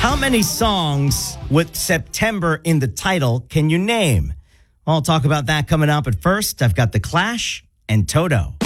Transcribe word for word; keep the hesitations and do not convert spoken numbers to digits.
How many songs with September in the title can you name? I'll talk about that coming up. But first, I've got The Clash and Toto.